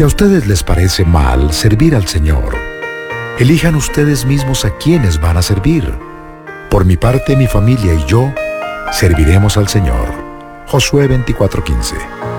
Si a ustedes les parece mal servir al Señor, elijan ustedes mismos a quienes van a servir. Por mi parte, mi familia y yo serviremos al Señor. Josué 24:15.